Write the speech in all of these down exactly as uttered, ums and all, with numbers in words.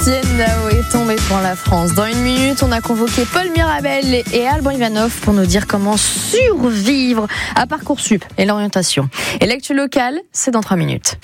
Etienne Dao est tombé pour la France. Dans une minute, on a convoqué Paul Mirabel et Alban Ivanov pour nous dire comment survivre à Parcoursup et l'orientation. Et l'actu locale, c'est dans trois minutes.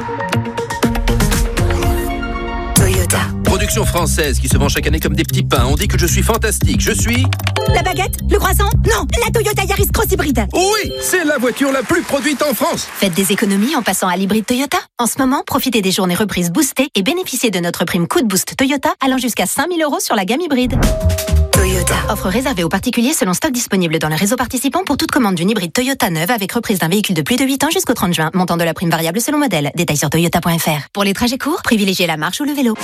Toyota. Production française qui se vend chaque année comme des petits pains. On dit que je suis fantastique. Je suis... La baguette? Le croissant? Non, la Toyota Yaris Cross Hybride. Oui, c'est la voiture la plus produite en France. Faites des économies en passant à l'hybride Toyota. En ce moment, profitez des journées reprises boostées et bénéficiez de notre prime coup de boost Toyota allant jusqu'à cinq mille euros sur la gamme hybride. Toyota. Offre réservée aux particuliers selon stock disponible dans le réseau participant pour toute commande d'une hybride Toyota neuve avec reprise d'un véhicule de plus de huit ans jusqu'au trente juin. Montant de la prime variable selon modèle. Détails sur toyota point f r. Pour les trajets courts, privilégiez la marche ou le vélo.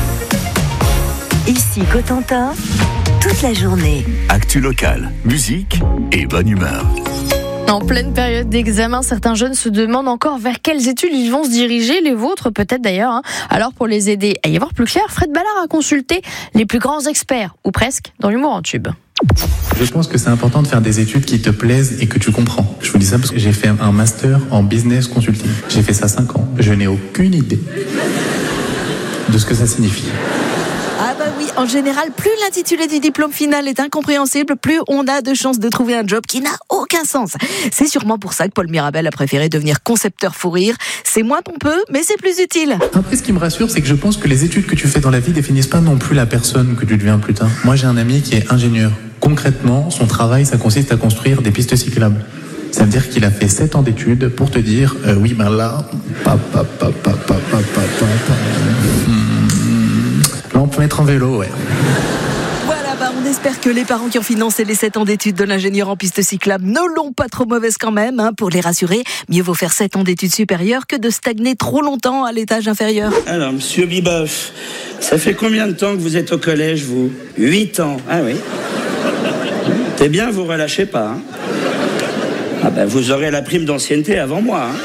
Ici Cotentin, toute la journée. Actu locale, musique et bonne humeur. En pleine période d'examen, certains jeunes se demandent encore vers quelles études ils vont se diriger, les vôtres peut-être d'ailleurs. Hein. Alors pour les aider à y voir plus clair, Fred Ballard a consulté les plus grands experts, ou presque, dans l'humour en tube. Je pense que c'est important de faire des études qui te plaisent et que tu comprends. Je vous dis ça parce que j'ai fait un master en business consulting. J'ai fait ça cinq ans. Je n'ai aucune idée de ce que ça signifie. Ah bah oui, en général, plus l'intitulé du diplôme final est incompréhensible, plus on a de chances de trouver un job qui n'a aucun sens. C'est sûrement pour ça que Paul Mirabel a préféré devenir concepteur fou rire. C'est moins pompeux, mais c'est plus utile. Après, ce qui me rassure, c'est que je pense que les études que tu fais dans la vie définissent pas non plus la personne que tu deviens plus tard. Moi, j'ai un ami qui est ingénieur. Concrètement, son travail, ça consiste à construire des pistes cyclables. Ça veut dire qu'il a fait sept ans d'études pour te dire, euh, oui, ben là, pa, pa, pa, pa, pa, pa, pa, pa, pa. Là, on peut mettre en vélo, ouais. Voilà, bah on espère que les parents qui ont financé les sept ans d'études de l'ingénieur en piste cyclable ne l'ont pas trop mauvaise quand même. Hein, pour les rassurer, mieux vaut faire sept ans d'études supérieures que de stagner trop longtemps à l'étage inférieur. Alors, monsieur Biboff, ça fait combien de temps que vous êtes au collège, vous? Huit ans, ah oui. C'est bien, vous relâchez pas, hein. Ah ben, vous aurez la prime d'ancienneté avant moi, hein.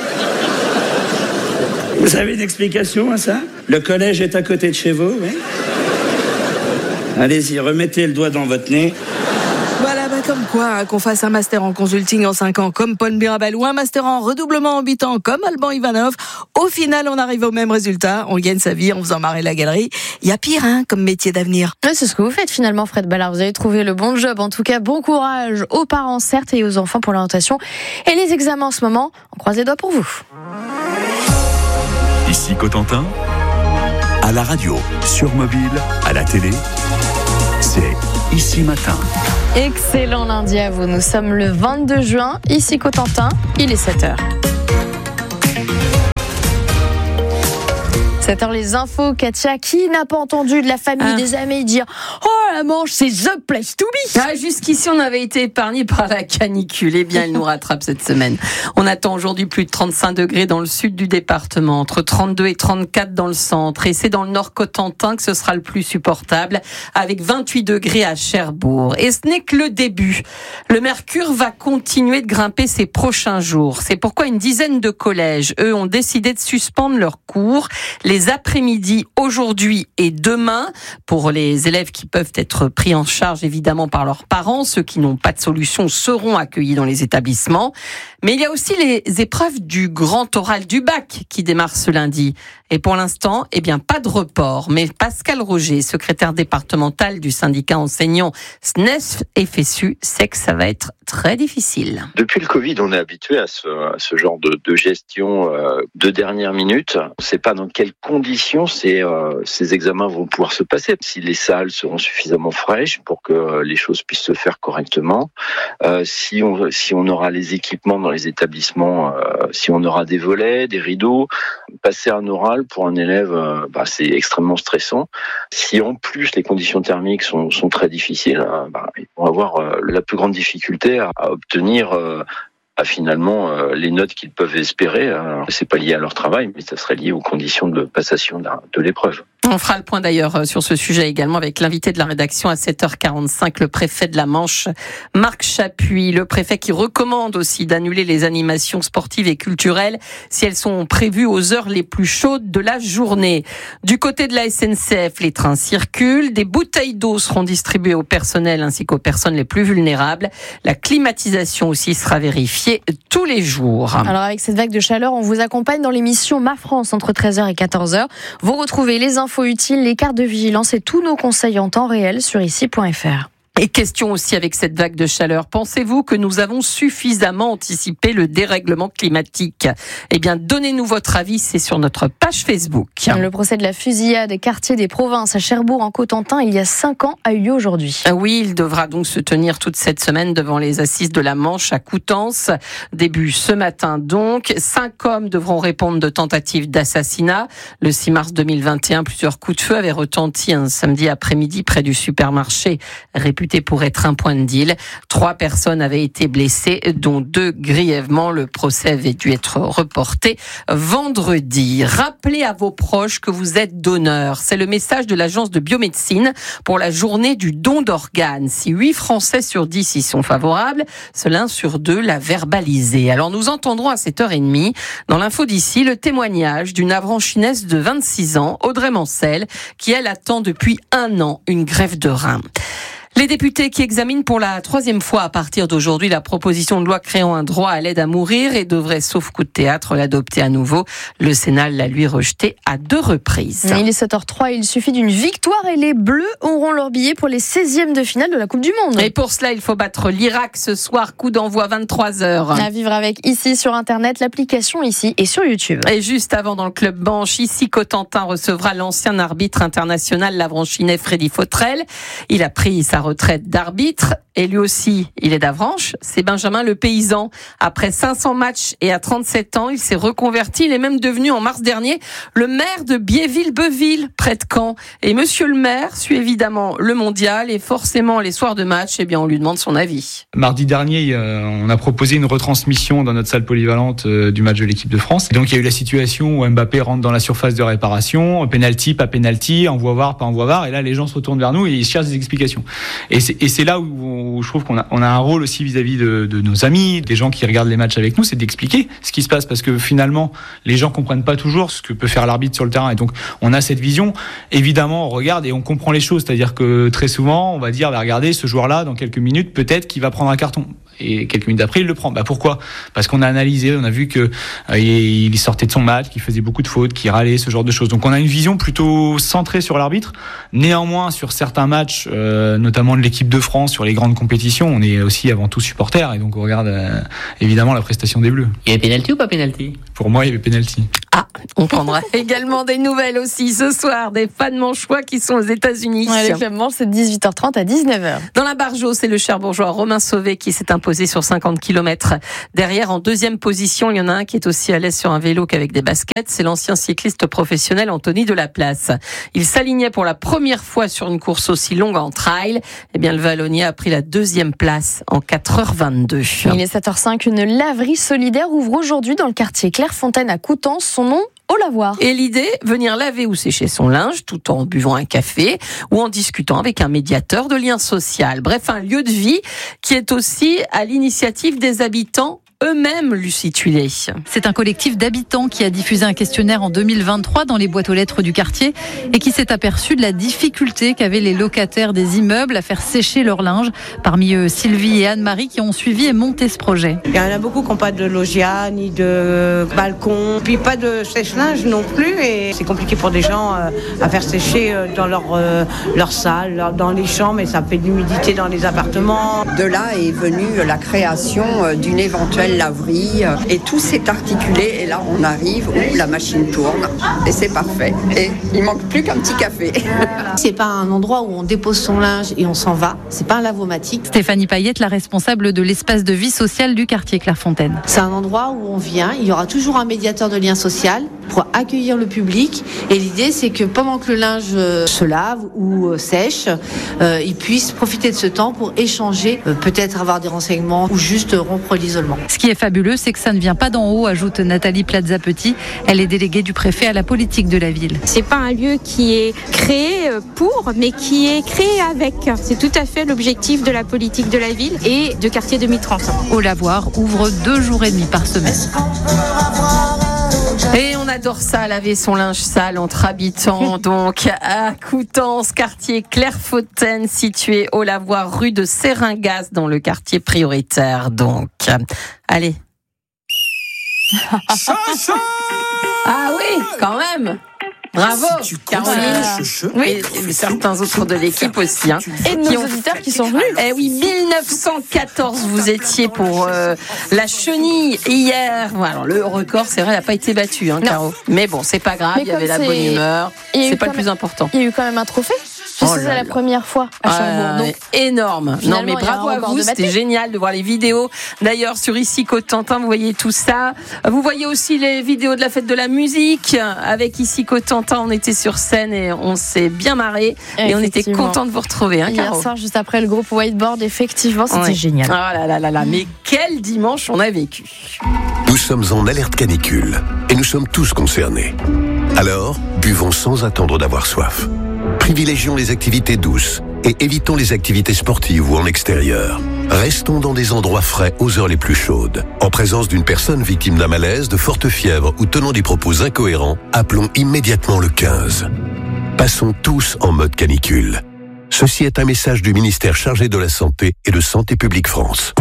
Vous avez une explication à ça? Le collège est à côté de chez vous, oui? Allez-y, remettez le doigt dans votre nez. Voilà, bah comme quoi, hein, qu'on fasse un master en consulting en cinq ans comme Paul Mirabel ou un master en redoublement en huit ans comme Alban Ivanov, au final, on arrive au même résultat. On gagne sa vie en faisant marrer la galerie. Il y a pire, hein, comme métier d'avenir. Ouais, c'est ce que vous faites finalement, Fred Ballard. Vous avez trouvé le bon job. En tout cas, bon courage aux parents, certes, et aux enfants pour l'orientation. Et les examens en ce moment, on croise les doigts pour vous. Ici Cotentin, à la radio, sur mobile, à la télé, c'est Ici Matin. Excellent lundi à vous. Nous sommes le vingt-deux juin, ici Cotentin, il est sept heures. sept heures les infos, Katia. Qui n'a pas entendu de la famille, ah. des amis dire « Oh, la Manche, c'est the place to be !» ah, Jusqu'ici, on avait été épargnés par la canicule. Eh bien, elle nous rattrape cette semaine. On attend aujourd'hui plus de trente-cinq degrés dans le sud du département, entre trente-deux et trente-quatre dans le centre. Et c'est dans le nord Cotentin que ce sera le plus supportable, avec vingt-huit degrés à Cherbourg. Et ce n'est que le début. Le mercure va continuer de grimper ces prochains jours. C'est pourquoi une dizaine de collèges, eux, ont décidé de suspendre leurs cours les après-midi aujourd'hui et demain pour les élèves qui peuvent être pris en charge évidemment par leurs parents. Ceux qui n'ont pas de solution seront accueillis dans les établissements. Mais il y a aussi les épreuves du grand oral du bac qui démarrent ce lundi. Et pour l'instant, eh bien, pas de report. Mais Pascal Roger, secrétaire départemental du syndicat enseignant S N E S F S U, sait que ça va être très difficile. Depuis le Covid, on est habitué à ce, à ce genre de, de gestion euh, de dernière minute. On ne sait pas dans quelles conditions ces, euh, ces examens vont pouvoir se passer. Si les salles seront suffisamment fraîches pour que euh, les choses puissent se faire correctement, euh, si, on, si on aura les équipements dans les établissements, euh, si on aura des volets, des rideaux, passer un oral pour un élève, euh, bah, c'est extrêmement stressant. Si en plus les conditions thermiques sont, sont très difficiles, euh, bah, ils vont avoir euh, la plus grande difficulté à, à obtenir euh, à finalement euh, les notes qu'ils peuvent espérer. Alors, c'est pas lié à leur travail, mais ça serait lié aux conditions de passation de, de l'épreuve. On fera le point d'ailleurs sur ce sujet également avec l'invité de la rédaction à sept heures quarante-cinq, le préfet de la Manche, Marc Chapuis, le préfet qui recommande aussi d'annuler les animations sportives et culturelles si elles sont prévues aux heures les plus chaudes de la journée. Du côté de la S N C F, les trains circulent, des bouteilles d'eau seront distribuées au personnel ainsi qu'aux personnes les plus vulnérables. La climatisation aussi sera vérifiée tous les jours. Alors avec cette vague de chaleur, on vous accompagne dans l'émission Ma France entre treize heures et quatorze heures. Vous retrouvez les infos infos utiles, les cartes de vigilance et tous nos conseils en temps réel sur ici point f r. Et question aussi avec cette vague de chaleur, pensez-vous que nous avons suffisamment anticipé le dérèglement climatique ? Eh bien, donnez-nous votre avis, c'est sur notre page Facebook. Le procès de la fusillade des quartiers des provinces à Cherbourg en Cotentin il y a cinq ans a eu lieu aujourd'hui. Oui, il devra donc se tenir toute cette semaine devant les assises de la Manche à Coutances. Début ce matin donc. Cinq hommes devront répondre de tentatives d'assassinat. Le six mars deux mille vingt et un, plusieurs coups de feu avaient retenti un samedi après-midi près du supermarché réputé pour être un point de deal. Trois personnes avaient été blessées, dont deux grièvement. Le procès avait dû être reporté vendredi. Rappelez à vos proches que vous êtes donneur. C'est le message de l'agence de biomédecine pour la journée du don d'organes. Si huit Français sur dix y sont favorables, seul un sur deux l'a verbalisé. Alors nous entendrons à sept heures trente, dans l'info d'ici, le témoignage d'une avranchinaise de vingt-six ans, Audrey Mancel, qui elle attend depuis un an une greffe de rein. Les députés qui examinent pour la troisième fois à partir d'aujourd'hui la proposition de loi créant un droit à l'aide à mourir et devrait, sauf coup de théâtre, l'adopter à nouveau. Le Sénat l'a lui rejeté à deux reprises. Il est sept heures trois, il suffit d'une victoire et les Bleus auront leur billet pour les seizièmes de finale de la Coupe du Monde. Et pour cela, il faut battre l'Irak ce soir, coup d'envoi vingt-trois heures. À vivre avec Ici sur Internet, l'application Ici et sur YouTube. Et juste avant, dans le club Manche, Ici Cotentin recevra l'ancien arbitre international l'avranchinais Freddy Fautrel. Il a pris sa retraite d'arbitre et lui aussi, il est d'Avranches. C'est Benjamin le paysan. Après cinq cents matchs et à trente-sept ans, il s'est reconverti. Il est même devenu en mars dernier le maire de Biéville-Beuville, près de Caen. Et monsieur le maire suit évidemment le mondial et forcément les soirs de match, eh bien on lui demande son avis. Mardi dernier, on a proposé une retransmission dans notre salle polyvalente du match de l'équipe de France. Et donc il y a eu la situation où Mbappé rentre dans la surface de réparation, penalty, pas penalty, envoi V A R, pas envoi V A R, et là les gens se retournent vers nous et ils cherchent des explications. Et c'est, et c'est là où, où je trouve qu'on a, on a un rôle aussi vis-à-vis de, de nos amis, des gens qui regardent les matchs avec nous, c'est d'expliquer ce qui se passe, parce que finalement les gens comprennent pas toujours ce que peut faire l'arbitre sur le terrain. Et donc on a cette vision, évidemment on regarde et on comprend les choses, c'est-à-dire que très souvent on va dire bah, regardez ce joueur-là dans quelques minutes peut-être qu'il va prendre un carton. Et quelques minutes après, il le prend. Bah pourquoi ? Parce qu'on a analysé, on a vu que euh, il sortait de son match, qu'il faisait beaucoup de fautes, qu'il râlait, ce genre de choses. Donc on a une vision plutôt centrée sur l'arbitre. Néanmoins, sur certains matchs, euh, notamment de l'équipe de France, sur les grandes compétitions, on est aussi avant tout supporters et donc on regarde euh, évidemment la prestation des Bleus. Il y avait penalty ou pas penalty ? Pour moi, il y avait penalty. Ah, on prendra également des nouvelles aussi ce soir des fans manchois qui sont aux États-Unis. Ouais, les clubs Manche, c'est de dix-huit heures trente à dix-neuf heures. Dans la Bargeau, c'est le Cherbourgeois Romain Sauvé qui s'est imposé sur cinquante kilomètres. Derrière, en deuxième position, il y en a un qui est aussi à l'aise sur un vélo qu'avec des baskets. C'est l'ancien cycliste professionnel Anthony Delaplace. Il s'alignait pour la première fois sur une course aussi longue en trail. Eh bien, le Vallonnier a pris la deuxième place en quatre heures vingt-deux. Il est sept heures cinq. Une laverie solidaire ouvre aujourd'hui dans le quartier Clairefontaine à Coutances. Son nom, Au Lavoir. Et l'idée, venir laver ou sécher son linge tout en buvant un café ou en discutant avec un médiateur de lien social. Bref, un lieu de vie qui est aussi à l'initiative des habitants eux-mêmes, Lucie Tuillet. C'est un collectif d'habitants qui a diffusé un questionnaire en deux mille vingt-trois dans les boîtes aux lettres du quartier et qui s'est aperçu de la difficulté qu'avaient les locataires des immeubles à faire sécher leur linge. Parmi eux, Sylvie et Anne-Marie qui ont suivi et monté ce projet. Il y en a beaucoup qui n'ont pas de loggia, ni de balcon, puis pas de sèche-linge non plus. Et c'est compliqué pour des gens à faire sécher dans leur, leur salle, dans les chambres, et ça fait de l'humidité dans les appartements. De là est venue la création d'une éventuelle laverie et tout s'est articulé et là on arrive où la machine tourne et c'est parfait et il manque plus qu'un petit café. C'est pas un endroit où on dépose son linge et on s'en va, c'est pas un lavomatique. Stéphanie Payette, la responsable de l'espace de vie sociale du quartier Clairefontaine. C'est un endroit où on vient, il y aura toujours un médiateur de lien social pour accueillir le public et l'idée c'est que pendant que le linge se lave ou sèche, euh, ils puissent profiter de ce temps pour échanger, euh, peut-être avoir des renseignements ou juste rompre l'isolement. Ce qui est fabuleux, c'est que ça ne vient pas d'en haut, ajoute Nathalie Plaza-Petit. Elle est déléguée du préfet à la politique de la ville. C'est pas un lieu qui est créé pour, mais qui est créé avec. C'est tout à fait l'objectif de la politique de la ville et de quartier deux mille trente. Au Lavoir ouvre deux jours et demi par semaine. Et on adore ça, laver son linge sale entre habitants, donc à Coutances, quartier Clairefontaine, situé au Lavoir, rue de Seringas, dans le quartier prioritaire. Donc, allez. Ah oui, quand même. Bravo, si Caroline. Oui, et, et certains autres de l'équipe aussi. Hein, et nos ont... auditeurs qui sont venus. Eh oui, mille neuf cent quatorze, vous étiez pour euh, la chenille hier. Bon, alors, le record, c'est vrai, n'a pas été battu, hein, Caro. Mais bon, c'est pas grave, il y avait la bonne humeur. C'est pas le plus important. Il y a eu quand même un trophée. Je sais, oh c'est la première fois à Cherbourg. Ah, donc, énorme. Non, mais bravo à vous. C'était génial de voir les vidéos. D'ailleurs, sur Ici Cotentin, vous voyez tout ça. Vous voyez aussi les vidéos de la fête de la musique. Avec Ici Cotentin, on était sur scène et on s'est bien marré. Et on était content de vous retrouver, hein, Hier Caro. soir, juste après le groupe Whiteboard, effectivement, c'était ouais. génial. Oh là là là là. Mais quel dimanche on a vécu. Nous sommes en alerte canicule et nous sommes tous concernés. Alors, buvons sans attendre d'avoir soif. Privilégions les activités douces et évitons les activités sportives ou en extérieur. Restons dans des endroits frais aux heures les plus chaudes. En présence d'une personne victime d'un malaise, de forte fièvre ou tenant des propos incohérents, appelons immédiatement le quinze. Passons tous en mode canicule. Ceci est un message du ministère chargé de la Santé et de Santé publique France.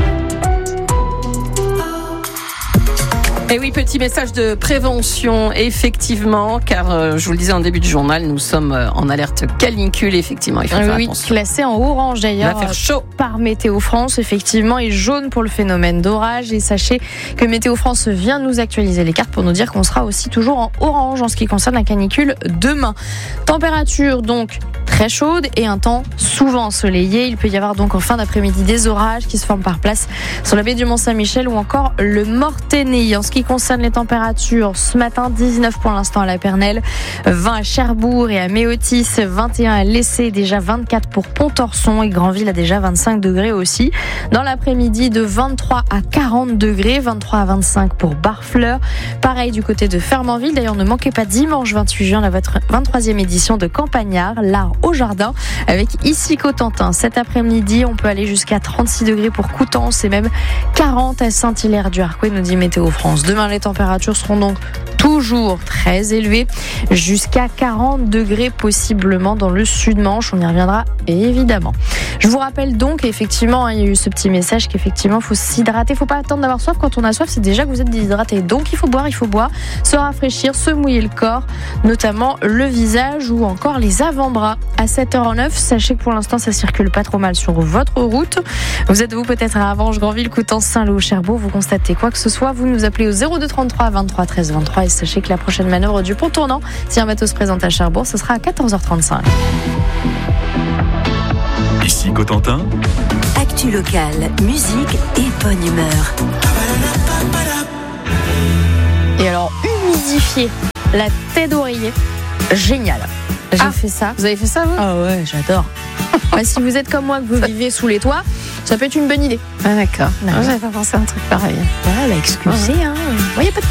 Et oui, petit message de prévention, effectivement, car euh, je vous le disais en début du journal, nous sommes euh, en alerte canicule, effectivement. Il faut faire oui, attention. Classé en orange d'ailleurs. Il va faire chaud. Par Météo France, effectivement, et jaune pour le phénomène d'orage. Et sachez que Météo France vient nous actualiser les cartes pour nous dire qu'on sera aussi toujours en orange en ce qui concerne la canicule demain. Température donc très chaude et un temps souvent ensoleillé. Il peut y avoir donc en fin d'après-midi des orages qui se forment par place sur la baie du Mont-Saint-Michel ou encore le Mortainais. En ce qui concerne les températures, ce matin, dix-neuf pour l'instant à la Pernelle, vingt à Cherbourg et à Méotis, vingt et un à Lessay, déjà vingt-quatre pour Pontorson et Granville a déjà vingt-cinq degrés aussi. Dans l'après-midi, de vingt-trois à quarante degrés, vingt-trois à vingt-cinq pour Barfleur. Pareil du côté de Fermanville. D'ailleurs, ne manquez pas dimanche vingt-huit juin la vingt-troisième édition de Campagnard, l'art au jardin, avec Ici Cotentin. Cet après-midi, on peut aller jusqu'à trente-six degrés pour Coutances et même quarante à Saint-Hilaire-du-Harcouët, nous dit Météo France. Demain, les températures seront donc toujours très élevées, jusqu'à quarante degrés possiblement dans le Sud-Manche. On y reviendra évidemment. Je vous rappelle donc, effectivement, il y a eu ce petit message qu'effectivement, il faut s'hydrater. Il ne faut pas attendre d'avoir soif. Quand on a soif, c'est déjà que vous êtes déshydraté. Donc, il faut boire, il faut boire, se rafraîchir, se mouiller le corps, notamment le visage ou encore les avant-bras. À sept heures neuf, sachez que pour l'instant, ça circule pas trop mal sur votre route. Vous êtes vous peut-être à Avange, Granville, Coutances, Saint-Lô, Cherbourg. Vous constatez quoi que ce soit, vous nous appelez au zéro deux trente-trois vingt-trois treize vingt-trois et sachez que la prochaine manœuvre du pont tournant, si un bateau se présente à Cherbourg, ce sera à quatorze heures trente-cinq. Ici Cotentin. Actu locale, musique et bonne humeur. Et alors, humidifier la tête d'oreiller, génial. J'ai ah, fait ça. Vous avez fait ça, vous ? Ah ouais, j'adore. Ouais, si vous êtes comme moi, que vous vivez sous les toits, ça peut être une bonne idée. Ah d'accord. Non, j'avais pas pensé à un truc pareil. Voilà, bah, excusez, hein. Il n'y a pas de